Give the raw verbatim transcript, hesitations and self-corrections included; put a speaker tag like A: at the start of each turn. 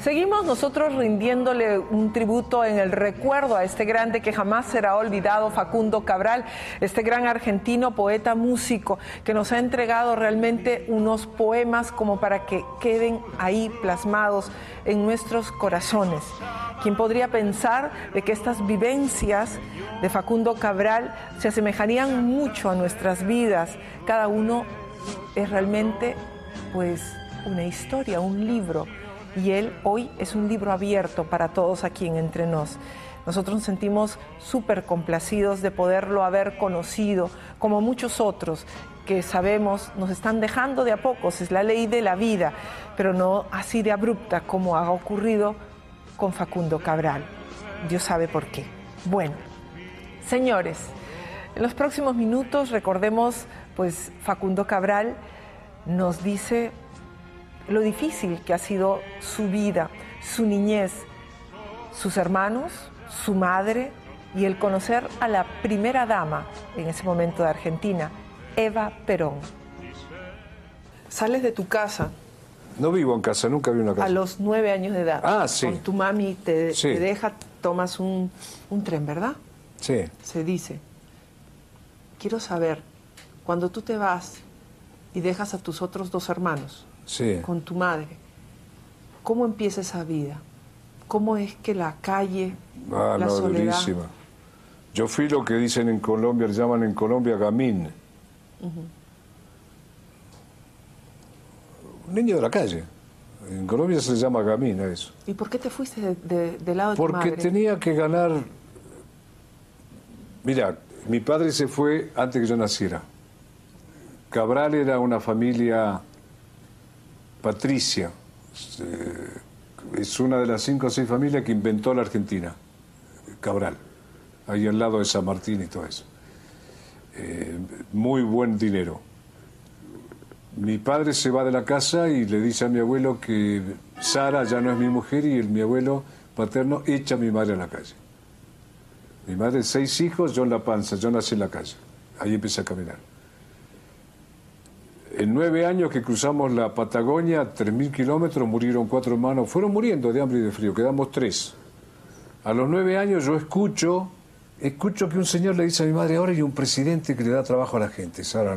A: Seguimos nosotros rindiéndole un tributo en el recuerdo a este grande que jamás será olvidado, Facundo Cabral, este gran argentino, poeta, músico, que nos ha entregado realmente unos poemas como para que queden ahí plasmados en nuestros corazones. ¿Quién podría pensar de que estas vivencias de Facundo Cabral se asemejarían mucho a nuestras vidas? Cada uno es realmente, pues, una historia, un libro. Y él hoy es un libro abierto para todos aquí en Entre Nos. Nosotros nos sentimos súper complacidos de poderlo haber conocido, como muchos otros que sabemos nos están dejando de a pocos, es la ley de la vida, pero no así de abrupta como ha ocurrido con Facundo Cabral. Dios sabe por qué. Bueno, señores, en los próximos minutos recordemos, pues Facundo Cabral nos dice lo difícil que ha sido su vida, su niñez, sus hermanos, su madre y el conocer a la primera dama en ese momento de Argentina, Eva Perón. Sales de tu casa.
B: No vivo en casa, nunca vi una casa.
A: A los nueve años de edad.
B: Ah, sí.
A: Con tu mami te,
B: sí.
A: te deja, tomas un, un tren, ¿verdad?
B: Sí.
A: Se dice. Quiero saber, cuando tú te vas y dejas a tus otros dos hermanos,
B: sí.
A: con tu madre, ¿cómo empieza esa vida? ¿Cómo es que la calle,
B: ah,
A: la
B: no,
A: soledad?
B: Durísima. Yo fui lo que dicen en Colombia, le llaman en Colombia gamín. Uh-huh. Un niño de la calle. En Colombia se llama gamín a eso.
A: ¿Y por qué te fuiste de, de, del lado de
B: Porque
A: tu madre?
B: Porque tenía que ganar... Mira, mi padre se fue antes que yo naciera. Cabral era una familia patricia. Es una de las cinco o seis familias que inventó la Argentina. Cabral. Ahí al lado de San Martín y todo eso. Eh, muy buen dinero. Mi padre se va de la casa y le dice a mi abuelo que Sara ya no es mi mujer y el, mi abuelo paterno echa a mi madre a la calle. Mi madre, seis hijos, yo en la panza, yo nací en la calle. Ahí empecé a caminar. En nueve años que cruzamos la Patagonia, tres mil kilómetros, murieron cuatro hermanos. Fueron muriendo de hambre y de frío, quedamos tres. A los nueve años yo escucho, escucho que un señor le dice a mi madre, ahora hay un presidente que le da trabajo a la gente, Sara.